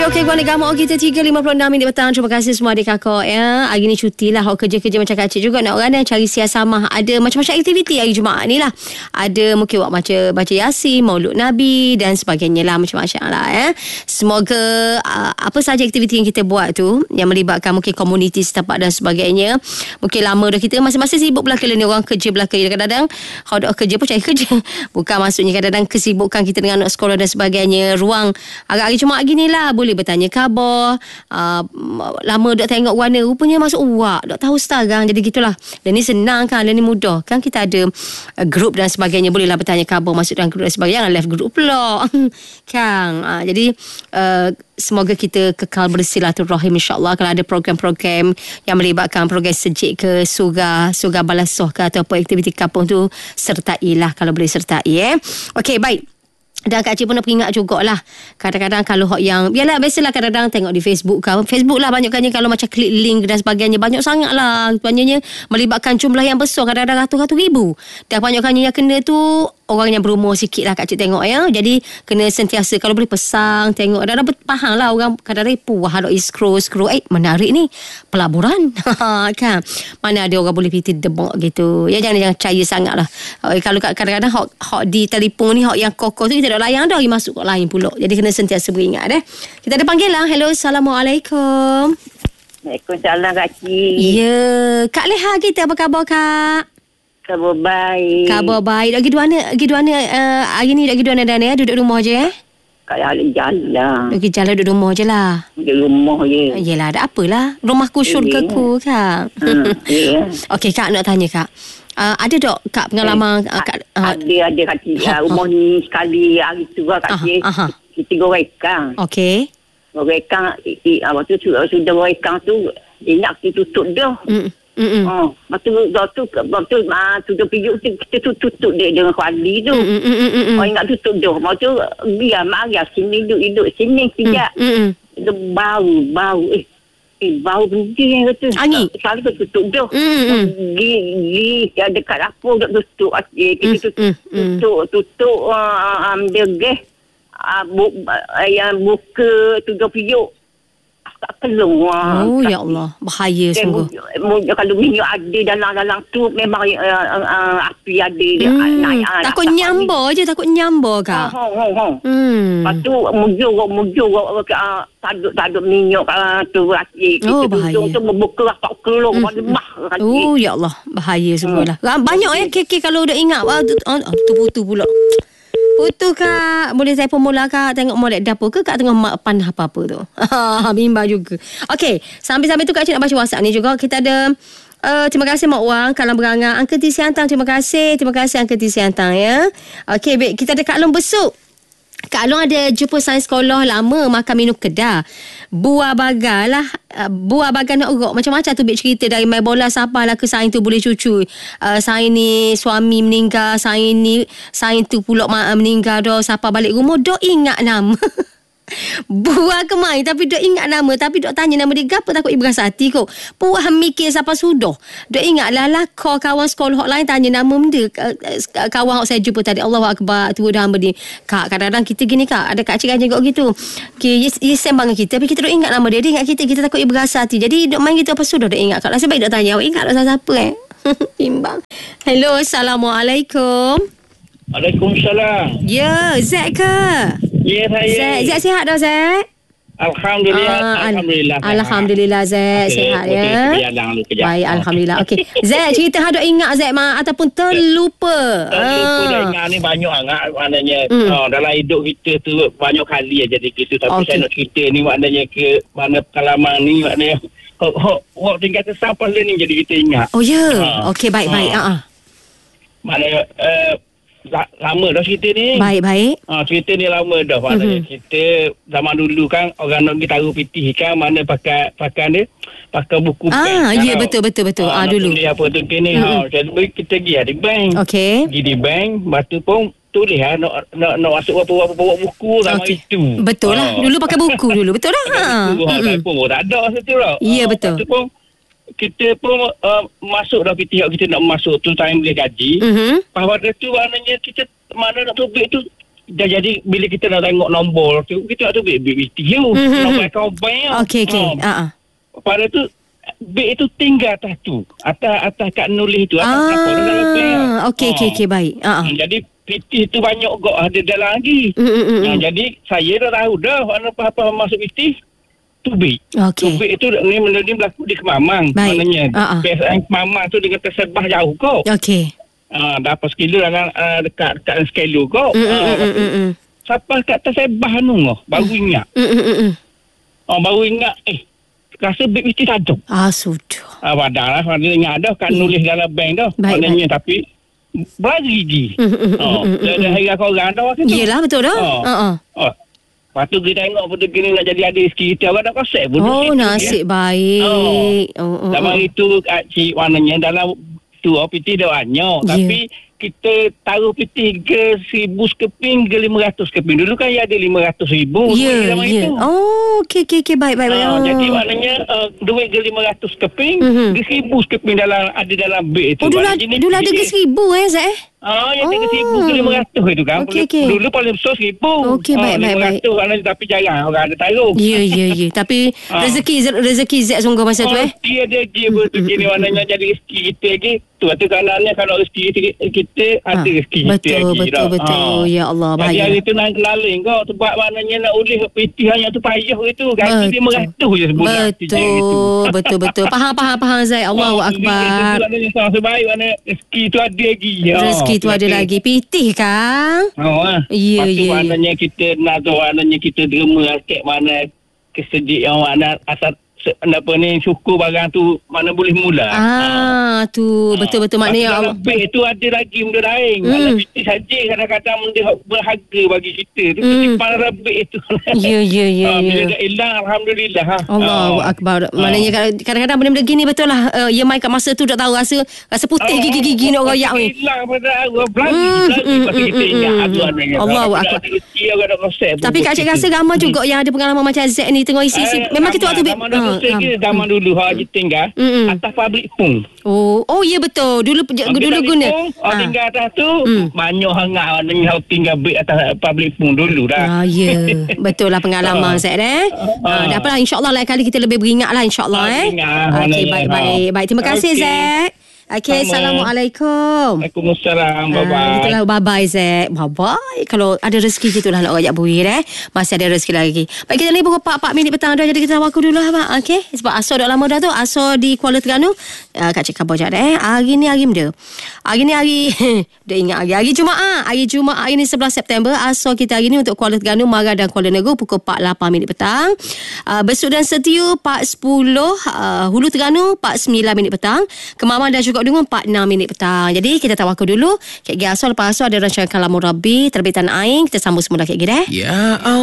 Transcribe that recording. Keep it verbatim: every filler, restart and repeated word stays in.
Okey, gua negara mak kita tiga lima puluh enam minit petang. Terima kasih semua adik kakak ya. Hari ni cuti lah. Hok kerja-kerja macam kacik juga. Nak orang yang cari siasamah. Ada macam-macam aktiviti hari Jumaat ni lah. Ada mungkin buat baca, baca Yasin, Maulud Nabi dan sebagainya lah. Macam-macam lah ya. Semoga uh, apa sahaja aktiviti yang kita buat tu yang melibatkan mungkin komuniti setempat dan sebagainya. Mungkin lama dah kita masing-masing sibuk belaka ni. Orang kerja belaka. Kadang-kadang hok dok kerja pun cari kerja. Bukan maksudnya kadang-kadang kesibukan kita dengan anak sekolah dan sebagainya. Ruang hari Jumaat gini lah boleh bertanya khabar. uh, Lama dok tengok warna, rupanya masuk uak, dok tahu sekarang. Jadi gitulah. Dan ni senang kan, dan ni mudah kan. Kita ada uh, grup dan sebagainya, bolehlah bertanya khabar, masuk dalam grup dan sebagainya. Jangan left grup pula kan. uh, Jadi uh, semoga kita kekal bersilaturahim insyaAllah. Kalau ada program-program yang melibatkan program sejik ke, surga surga balasoh ke, ataupun aktiviti kampung tu, sertailah kalau boleh sertai eh. Okey, baik. Dan Kak Cik pun nak peringat jugalah. Kadang-kadang kalau hok yang biarlah, biasalah kadang-kadang tengok di Facebook kan. Facebook lah banyakkannya kalau macam klik link dan sebagainya. Banyak sangat lah. Banyaknya melibatkan jumlah yang besar. Kadang-kadang ratus-ratus ribu. Dan banyakkannya yang kena tu orang yang berumur sikit lah Kak Cik tengok ya. Jadi kena sentiasa kalau boleh pesang tengok. Dan dapat faham lah orang kadang-kadang puas dok scroll-scroll. Eh menarik ni. Pelaburan. Kan. Mana ada orang boleh pergi debak gitu. Ya jangan-jangan percaya sangat lah. Kalau kadang-kadang hok, hok di telefon ni, hok yang kokoh tu kita dah layan dah, masuk kat lain pula. Jadi kena sentiasa beringat eh. Kita ada panggilan. Hello, Assalamualaikum. Waalaikumsalam Kak Cik. Ya, Kak Leha kita apa khabar Kak? Khabar baik. Khabar baik. Dok pergi mana? Pergi mana uh, hari ni dok pergi mana dan ya? Duduk rumah je eh? Kat jalan. Dok pergi jalan duduk rumah je lah. Di rumah je. Yelah, ada apalah. Rumahku syurgaku Kak. Hmm, yeah. Okey Kak, nak tanya Kak. Uh, ada dok Kak pengalaman eh, uh, Kak, uh, ada ada Kak Cik. Uh, rumah ni sekali hari tu lah Kak Cik. Kita goreng ikan. Okey. Goreng ikan. Waktu tu sudah goreng ikan tu, ingat kita tutup dah. Mm. Mm-mm. Oh, waktu waktu waktu ah sudah pergi kita tutup dia dengan kuali tu. Mm-mm. Oh, ingat tutup dah. Waktu biar marah sini duduk-duduk sini kejap. Mm-mm. Dia bau bau eh Eh, bau benda yang kata. Angin. Selalu tu tutup dah. Mm-mm. Gi, gi, dekat dapur dah tutup. Eh, kita tutup, tutup, tutup, uh, ambil gas. Uh, bu, uh, yang buka tu dah piuk. Tak pelung. Oh, ya Allah. Bahaya sungguh. Eh, kalau minyak ada dalam-dalam tu, memang uh, uh, api ada. Hmm. Naik, uh, takut nyambar je, takut nyambar Kak. Ha, ha, ha. Hmm. Lepas tu, mujur, mujur, uh, taduk-taduk minyak uh, tu. Kita oh, bahaya. Tu membuka rapat kelung. Hmm. Oh, ya Allah. Bahaya semua lah. Hmm. Banyak ya kek kalau dah ingat. Ah, putu-putu pula. Putu Kak. Boleh saya pemula Kak tengok molek dapur ke Kak tengah mak pan apa-apa tu. Bimbang juga. Okey, sambil-sambil tu Kak Cik nak baca WhatsApp ni juga. Kita ada uh, terima kasih Mak Wang Kalang Berangan. Angka T Siantang, terima kasih. Terima kasih Angka T Siantang ya. Okey, baik. Kita ada Kak Long Besuk. Kak Long ada jumpa sains sekolah lama makan minum kedah. Buah bagar lah. Uh, buah bagar nak urut. Macam-macam tu bik cerita dari main bola sampah lah ke sains tu boleh cucu. Uh, sains ni suami meninggal. Sains ni sains tu pula mak meninggal dah. Siapa balik rumah. Dok ingat nama. Buah kemain tapi dok ingat nama. Tapi dok tanya nama dia gapa takut ibu rasa hati kok. Puah mikir siapa sudah. Dok ingatlah lah call kawan sekolah hot lain tanya nama dia. Kawan hot saya jumpa tadi. Allahu Akbar. Tu dah hamba dia. Kak kadang-kadang kita gini Kak. Ada Kak Cik aja kok gitu. Okay, yes, yes sembang kita. Tapi kita dok ingat nama dia. Dia ingat kita. Kita takut ibu rasa hati. Jadi dok main gitu apa sudah dok ingat. Kak nasib baik dok tanya. Awak ingat dok siapa eh? Timbang. Hello. Assalamualaikum. Waalaikumsalam. Ya, Zack ke? Ya, saya. Zack, Zack sihat dah, Zack? Alhamdulillah. Ah, Alhamdulillah. Alhamdulillah, Zack. Sihat ya. Baik, Alhamdulillah. Okey. Zack, cerita hadap ingat, Zack, ma ataupun terlupa? Terlupa dah ingat ni banyak sangat. Maknanya, mm. oh, dalam hidup kita tu banyak kali jadi gitu. Tapi okay. saya nak cerita ni maknanya ke mana pengalaman ni maknanya. Hok, hok, hok tinggal kesapa ni jadi kita ingat. Oh, ya. Yeah. Ha. Okey, baik-baik. Ha. Ha. Maknanya, uh, lama dah cerita ni. Baik-baik. Ha, cerita ni lama dah. Maknanya mm-hmm. cerita zaman dulu kan orang nak pergi taruh pitih kan mana pakai pakai ni pakai buku ah, bank. Ah, ya betul betul betul. Ah, ha, dulu. Tulis apa tu kini. Mm-hmm. Ha, jadi kita pergi di bank. Okey. Pergi di bank, lepas tu pun tulis ha, nak nak nak masuk apa-apa bawa buku zaman okay. itu. Betul lah. Ha. Dulu pakai buku dulu. Betul lah. Ha. Buku ha, mm-hmm. pun tak ada situ lah. Ya ha, betul. Lepas tu pun kita pun uh, masuk dah kita kita nak masuk tu time dia gaji. Mhm. Pada tu maknanya kita mana nak tubik tu dah jadi bila kita nak tengok nombor tu, kita nak tu beg B T U. Mm-hmm. Nombor akaun bank. Okey, okey. Oh. Uh-uh. Pada tu beg itu tinggal atas tu. Atas atas kad nulis tu, atas Ah, apa dalam bank. okey, okey, okey, baik. Uh-uh. Hmm, jadi P T tu banyak gok ada dalam lagi. Mm, mm, mm, Ha, mm. jadi saya dah tahu dah mana apa-apa masuk P T. Tubik. Okey. Tubik itu ni benda ni berlaku di Kemamang. Baik. Maknanya Uh-uh. P S N Kemamang tu dengan tersebah jauh kok. Okey. Ah, dapat sekilo dengan uh, dekat dekat sekilo kok. Mm, mm, Ah, mm, mm, mm. Siapa kat tersebah nu ngoh, baru ingat. Mm, mm, mm, mm. Oh, baru ingat eh rasa beg mesti tak ada. Ah, sudah. Ah, padahal pada ingat dah kan Yeah. nulis dalam bank dah. Baik, Maknanya tapi bagi gigi. Mm, mm, mm, Oh, mm, mm, dah mm. dah hari korang dah waktu tu. Yelah, betul dah. Oh. Uh-uh. Oh. Lepas tu kita tengok betul gini nak jadi adik rezeki kita orang nak kosek pun. Oh, nasib baik. Oh, oh, Dalam oh. itu cik warnanya dalam tu P T dah banyak. Ya. Tapi kita taruh P T ke seribu sekeping ke lima ratus sekeping. Dulu kan ya ada lima ratus ribu. Ya, zaman ya. itu. Oh, okey, okey, okey. Baik, baik, baik. Ah, Oh. jadi maknanya uh, duit ke lima ratus sekeping, Mhm. ke seribu sekeping dalam ada dalam beg itu. Oh, dulu, Maknanya dulu ada ke seribu eh, Zat eh? Ah, yang oh. Oh. seribu ke lima ratus itu kan. Okey, okey. Dulu paling besar seribu. Okey, baik, baik, baik. lima ratus tapi jarang orang ada taruh. Ya, ya, ya. Tapi Ah. rezeki rezeki Zat sungguh masa tu Oh, eh. dia ada je betul kini maknanya jadi rezeki kita lagi. Tu tu kanannya kalau rezeki kita, kita ada Ah, rezeki kita betul, lagi. betul, dah. betul. Ah. Ya Allah, Jadi bahaya. hari tu nak kelaling kau sebab maknanya nak ulih P T hanya tu payah itu. Gaji Betul. lima ratus je sebulan. Betul, betul, betul. Faham, faham, faham Zat. Allahu Akbar. Itu maknanya sama sebaik mana rezeki tu ada lagi. Rezeki tu ada lagi. Pitih kan? Oh, ah. Ya, Lepas tu ya, ya. maknanya kita nak tahu maknanya kita derma sikit mana kesedik yang mana asal se- apa ni syukur barang tu mana boleh mula. Ah, tu betul-betul maknanya Allah. Lebih tu ada lagi benda lain. Hmm. Mana kita saja kadang-kadang benda berharga bagi kita. Tu Hmm. kesipan lebih tu. Ya, ya, ya, Ah, Bila ya. dah hilang, Alhamdulillah. ha. Allahu Ah. Akbar. Maknanya kadang-kadang benda-benda gini betul lah. Uh, ya mai kat masa tu tak tahu rasa rasa putih Oh, gigi-gigi nak royak ni. Hilang pada orang belanja. Hmm, Belanja hmm, pasal kita hmm, ingat hmm, aduh hmm. adanya. Allahu Kalau Akbar. ada rezeki, orang nak konsep. Tapi Kak Cik rasa ramai juga yang ada pengalaman macam Z ni tengok isi-isi. Memang kita waktu Zaman dulu Ah, ah. zaman dulu ha kita tinggal Mm-mm. atas public phone. Oh, oh ya betul. Dulu dulu guna. Oh, tinggal atas tu Hmm. banyak hangat orang tinggal beg atas public phone dulu dah. Ah ya, betul lah pengalaman Zaid eh. Ah, dah apalah insya-Allah lain kali kita lebih beringat lah insya-Allah Ah, eh. beringat, Okey maknanya. baik baik. Baik terima kasih Okey. Zaid. Okey, Sama. Assalamualaikum. Waalaikumsalam. Ah, Bye-bye. itulah bye-bye Zaid. Bye-bye. Kalau ada rezeki gitulah nak rakyat buih eh. Masih ada rezeki lagi. Baik kita ni pukul empat empat minit petang dah jadi kita waktu dulu lah Mak. Okey. Sebab Asor dah lama dah tu. Asor di Kuala Terengganu. Uh, Kak Cik khabar jap eh. Hari ni hari benda. Hari ni hari dah ingat hari. Hari Jumaat. Hari Jumaat hari ni sebelas September. Asor kita hari ni untuk Kuala Terengganu, Mara dan Kuala Negeri pukul empat lapan minit petang. Uh, Besut dan Setiu empat sepuluh. Uh, Hulu Terengganu empat sembilan minit petang. Kemaman dan juga Dungun empat enam minit petang. Jadi kita tawakal dulu. Kek Asor lepas Asor ada rancangan Kalamur Rabbi terbitan Aing. Kita sambung semula Kek Gida. Ya